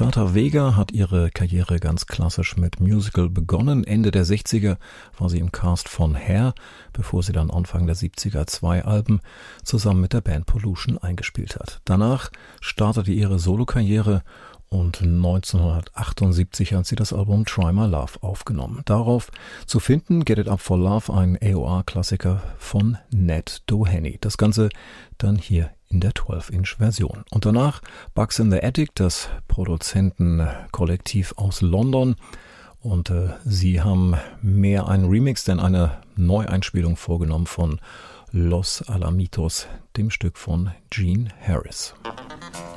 Renata Vega hat ihre Karriere ganz klassisch mit Musical begonnen. Ende der 60er war sie im Cast von Hair, bevor sie dann Anfang der 70er 2 Alben zusammen mit der Band Pollution eingespielt hat. Danach startete ihre Solokarriere und 1978 hat sie das Album Try My Love aufgenommen. Darauf zu finden Get It Up for Love, ein AOR-Klassiker von Ned Doheny. Das Ganze dann hier in der 12-Inch-Version. Und danach Bugs in the Attic, das Produzentenkollektiv aus London. Und sie haben mehr einen Remix, denn eine Neueinspielung vorgenommen von Los Alamitos, dem Stück von Gene Harris.